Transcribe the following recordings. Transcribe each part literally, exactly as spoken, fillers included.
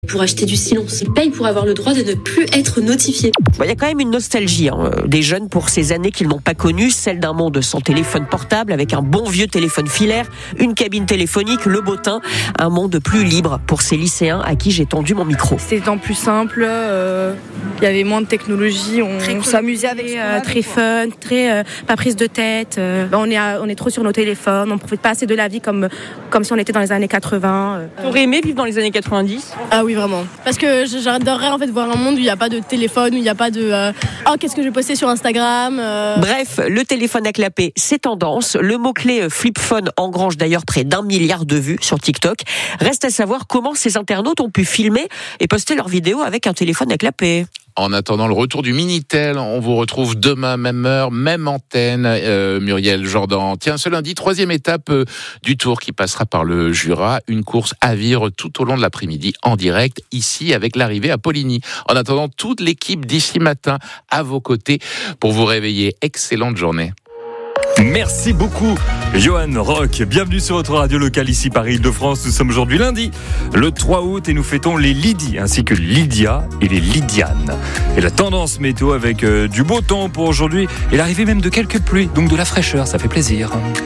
Pour acheter du silence, ils payent pour avoir le droit de ne plus être notifiés. Il y a quand même une nostalgie hein, des jeunes pour ces années qu'ils n'ont pas connues, celle d'un monde sans téléphone portable, avec un bon vieux téléphone filaire, une cabine téléphonique, le beau temps, un monde plus libre pour ces lycéens à qui j'ai tendu mon micro. C'était temps plus simple, euh, il y avait moins de technologie, on, on s'amusait avec euh, très fun, très euh, pas prise de tête. Euh, on est à, on est trop sur nos téléphones, on profite pas assez de la vie comme comme si on était dans les années quatre-vingts. Euh. T'aurais aimé vivre dans les années quatre-vingt-dix ? Ah oui, vraiment. Parce que j'adorerais en fait voir un monde où il n'y a pas de téléphone, où il n'y a pas de euh, oh qu'est-ce que je vais poster sur Instagram. Euh... Bref, le téléphone à clapper, c'est tendance. Le mot-clé flip phone engrange d'ailleurs près d'un milliard de vues sur TikTok. Reste à savoir comment ces internautes ont pu filmer et poster leurs vidéos avec un téléphone à clapper. En attendant le retour du Minitel, on vous retrouve demain, même heure, même antenne, euh, Muriel Jordan. Tiens, ce lundi, troisième étape euh, du tour qui passera par le Jura. Une course à vivre tout au long de l'après-midi en direct, ici, avec l'arrivée à Poligny. En attendant, toute l'équipe d'ici matin à vos côtés pour vous réveiller. Excellente journée. Merci beaucoup, Johan Rock. Bienvenue sur votre radio locale ici Paris-Île-de-France. Nous sommes aujourd'hui lundi, le trois août, et nous fêtons les Lydie, ainsi que Lydia et les Lydianes. Et la tendance météo avec euh, du beau temps pour aujourd'hui et l'arrivée même de quelques pluies, donc de la fraîcheur, ça fait plaisir.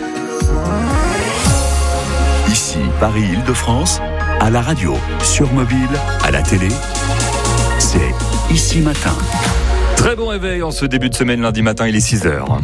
Ici Paris-Île-de-France, à la radio, sur mobile, à la télé, c'est Ici Matin. Très bon réveil en ce début de semaine, lundi matin, il est six heures.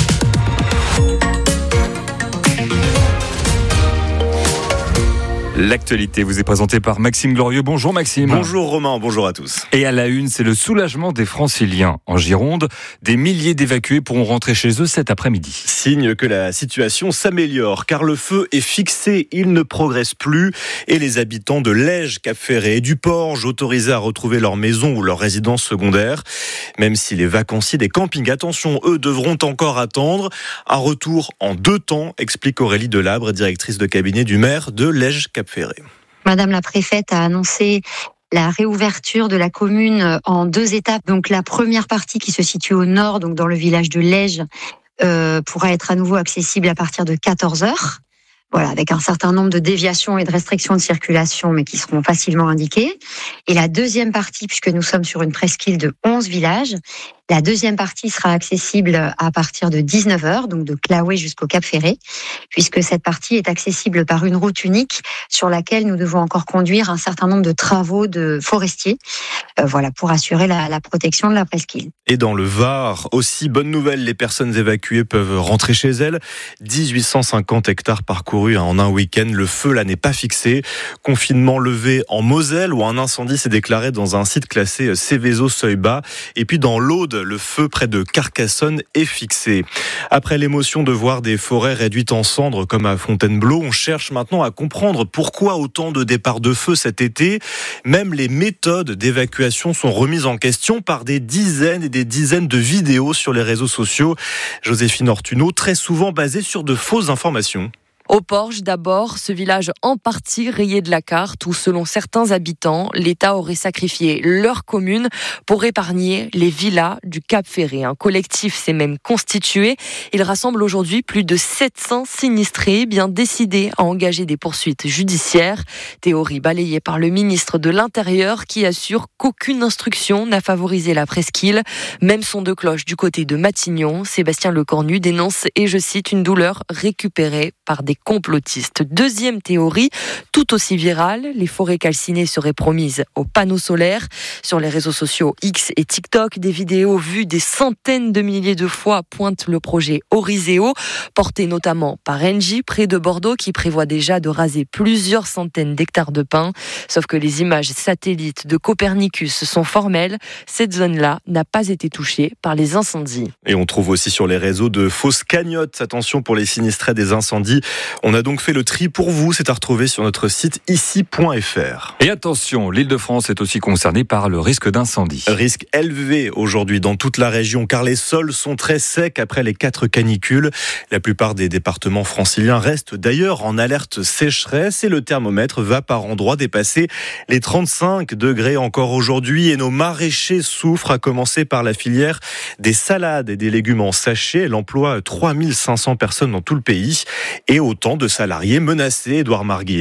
L'actualité vous est présentée par Maxime Glorieux. Bonjour Maxime. Bonjour Romain, bonjour à tous. Et à la une, c'est le soulagement des Franciliens. En Gironde, des milliers d'évacués pourront rentrer chez eux cet après-midi. Signe que la situation s'améliore, car le feu est fixé, il ne progresse plus. Et les habitants de Lège, Cap-Ferré et du Porge, autorisés à retrouver leur maison ou leur résidence secondaire. Même si les vacanciers des campings, attention, eux, devront encore attendre. Un retour en deux temps, explique Aurélie Delabre, directrice de cabinet du maire de Lège-Cap-Ferré. Madame la préfète a annoncé la réouverture de la commune en deux étapes. Donc la première partie qui se situe au nord, donc dans le village de Lège, euh, pourra être à nouveau accessible à partir de quatorze heures. Voilà, avec un certain nombre de déviations et de restrictions de circulation, mais qui seront facilement indiquées. Et la deuxième partie, puisque nous sommes sur une presqu'île de onze villages, la deuxième partie sera accessible à partir de dix-neuf heures, donc de Claouet jusqu'au Cap-Ferré, puisque cette partie est accessible par une route unique sur laquelle nous devons encore conduire un certain nombre de travaux de forestiers, euh, voilà, pour assurer la, la protection de la presqu'île. Et dans le Var, aussi, bonne nouvelle, les personnes évacuées peuvent rentrer chez elles. dix-huit cent cinquante hectares parcourus en un week-end. Le feu, là, n'est pas fixé. Confinement levé en Moselle, où un incendie s'est déclaré dans un site classé Céveso-Seuil-Bas. Et puis dans l'Aude, le feu près de Carcassonne est fixé. Après l'émotion de voir des forêts réduites en cendres comme à Fontainebleau, on cherche maintenant à comprendre pourquoi autant de départs de feu cet été. Même les méthodes d'évacuation sont remises en question par des dizaines et des dizaines de vidéos sur les réseaux sociaux. Joséphine Ortuneau, très souvent basée sur de fausses informations. Au Porge, d'abord, ce village en partie rayé de la carte où, selon certains habitants, l'État aurait sacrifié leur commune pour épargner les villas du Cap-Ferré. Un collectif s'est même constitué. Il rassemble aujourd'hui plus de sept cents sinistrés, bien décidés à engager des poursuites judiciaires. Théorie balayée par le ministre de l'Intérieur qui assure qu'aucune instruction n'a favorisé la presqu'île. Même son de cloche du côté de Matignon. Sébastien Lecornu dénonce, et je cite, une douleur récupérée par des complotistes. Deuxième théorie, tout aussi virale, les forêts calcinées seraient promises aux panneaux solaires. Sur les réseaux sociaux X et TikTok, des vidéos vues des centaines de milliers de fois pointent le projet Oriseo, porté notamment par Engie, près de Bordeaux, qui prévoit déjà de raser plusieurs centaines d'hectares de pins. Sauf que les images satellites de Copernicus sont formelles. Cette zone-là n'a pas été touchée par les incendies. Et on trouve aussi sur les réseaux de fausses cagnottes. Attention pour les sinistrés des incendies. On a donc fait le tri pour vous, c'est à retrouver sur notre site ici point f r. Et attention, l'Île-de-France est aussi concernée par le risque d'incendie. Risque élevé aujourd'hui dans toute la région, car les sols sont très secs après les quatre canicules. La plupart des départements franciliens restent d'ailleurs en alerte sécheresse et le thermomètre va par endroits dépasser les trente-cinq degrés encore aujourd'hui. Et nos maraîchers souffrent, à commencer par la filière des salades et des légumes en sachet. Elle emploie trois mille cinq cents personnes dans tout le pays et autant de salariés menacés, Édouard Marguillet.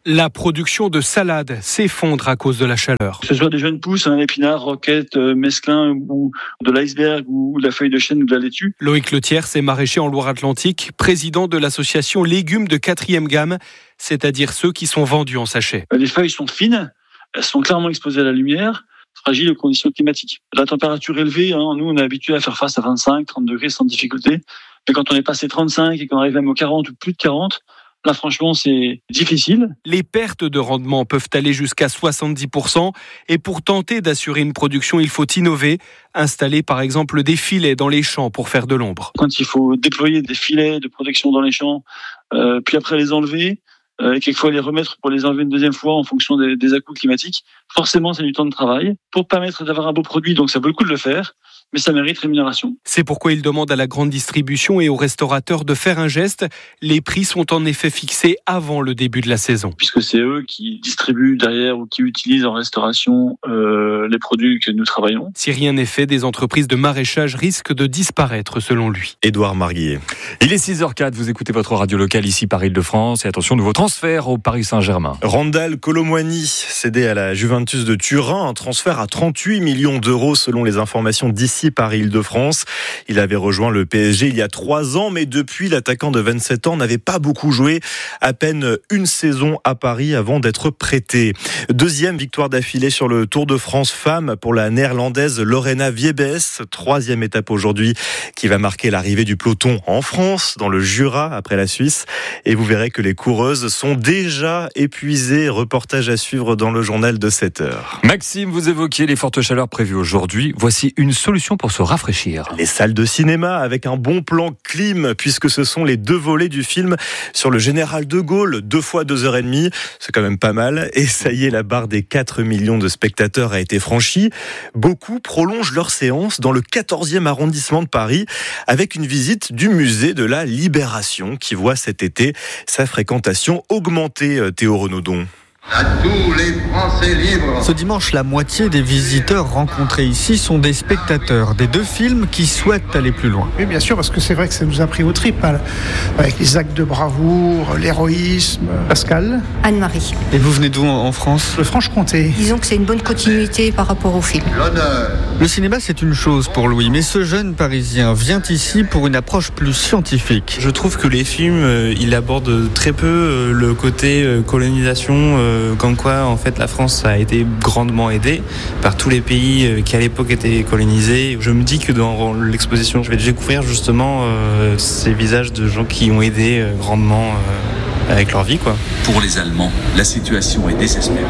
La production de salade s'effondre à cause de la chaleur. Que ce soit des jeunes pousses, un épinard, roquette, euh, mesclin ou de l'iceberg ou de la feuille de chêne ou de la laitue. Loïc Lethière, c'est maraîcher en Loire-Atlantique, président de l'association Légumes de quatrième gamme, c'est-à-dire ceux qui sont vendus en sachet. Les feuilles sont fines, elles sont clairement exposées à la lumière, fragiles aux conditions climatiques. La température élevée, hein, nous on est habitué à faire face à vingt-cinq, trente degrés sans difficulté. Mais quand on est passé trente-cinq et qu'on arrive même aux quarante ou plus de quarante, là, franchement, c'est difficile. Les pertes de rendement peuvent aller jusqu'à soixante-dix pour cent. Et pour tenter d'assurer une production, il faut innover. Installer, par exemple, des filets dans les champs pour faire de l'ombre. Quand il faut déployer des filets de protection dans les champs, euh, puis après les enlever, euh, et quelquefois les remettre pour les enlever une deuxième fois en fonction des, des à-coups climatiques, forcément, c'est du temps de travail. Pour permettre d'avoir un beau produit, donc ça vaut le coup de le faire. Mais ça mérite rémunération. C'est pourquoi il demande à la grande distribution et aux restaurateurs de faire un geste. Les prix sont en effet fixés avant le début de la saison. Puisque c'est eux qui distribuent derrière ou qui utilisent en restauration euh, les produits que nous travaillons. Si rien n'est fait, des entreprises de maraîchage risquent de disparaître selon lui. Édouard Marguillet. Il est six heures zéro quatre, vous écoutez votre radio locale ici Paris-Île-de-France. Et attention, nouveau transfert au Paris Saint-Germain. Randal Kolo Muani, cédé à la Juventus de Turin, un transfert à trente-huit millions d'euros selon les informations d'ici Paris-Île-de-France. Il avait rejoint le P S G il y a trois ans, mais depuis, l'attaquant de vingt-sept ans n'avait pas beaucoup joué. À peine une saison à Paris avant d'être prêté. Deuxième victoire d'affilée sur le Tour de France femmes pour la néerlandaise Lorena Wiebes. Troisième étape aujourd'hui qui va marquer l'arrivée du peloton en France, dans le Jura, après la Suisse. Et vous verrez que les coureuses sont déjà épuisées. Reportage à suivre dans le journal de sept heures. Maxime, vous évoquiez les fortes chaleurs prévues aujourd'hui. Voici une solution pour se rafraîchir. Les salles de cinéma avec un bon plan clim, puisque ce sont les deux volets du film sur le général de Gaulle, deux fois deux heures et demie. C'est quand même pas mal. Et ça y est, la barre des quatre millions de spectateurs a été franchie. Beaucoup prolongent leur séance dans le quatorzième arrondissement de Paris avec une visite du musée de la Libération qui voit cet été sa fréquentation augmenter, Théo Renaudon. À tous les Français libres. Ce dimanche, la moitié des visiteurs rencontrés ici sont des spectateurs des deux films qui souhaitent aller plus loin. Oui, bien sûr, parce que c'est vrai que ça nous a pris aux tripes, hein, avec les actes de bravoure, l'héroïsme. Pascal. Anne-Marie. Et vous venez d'où en France ? Le Franche-Comté. Disons que c'est une bonne continuité par rapport au film. L'honneur. Le cinéma, c'est une chose pour Louis, mais ce jeune Parisien vient ici pour une approche plus scientifique. Je trouve que les films, euh, ils abordent très peu euh, le côté euh, colonisation, euh, comme quoi en fait la France a été grandement aidée par tous les pays qui à l'époque étaient colonisés. Je me dis que dans l'exposition je vais découvrir justement euh, ces visages de gens qui ont aidé euh, grandement euh, avec leur vie, quoi. Pour les Allemands, la situation est désespérée.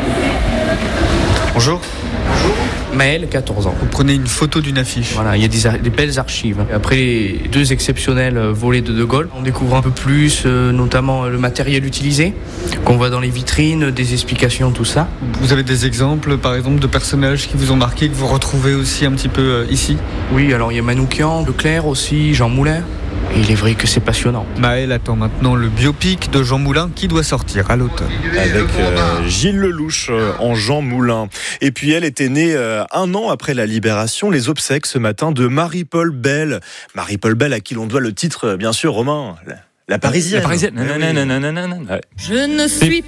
Bonjour. Bonjour. Maël, quatorze ans. Vous prenez une photo d'une affiche. Voilà, il y a des, des belles archives. Après les deux exceptionnels volets de De Gaulle, on découvre un peu plus, euh, notamment le matériel utilisé, qu'on voit dans les vitrines, des explications, tout ça. Vous avez des exemples, par exemple, de personnages qui vous ont marqué, que vous retrouvez aussi un petit peu euh, ici ? Oui, alors il y a Manoukian, Leclerc aussi, Jean Moulin. Et il est vrai que c'est passionnant. Maël attend maintenant le biopic de Jean Moulin qui doit sortir à l'automne. Avec euh, Gilles Lelouch euh, en Jean Moulin. Et puis elle était née euh, un an après la Libération. Les obsèques ce matin de Marie-Paul Bell. Marie-Paul Bell à qui l'on doit le titre, bien sûr, Romain. La, la Parisienne. La Parisienne. Oui. Non, non, non, non, non, non, non. Je ne suis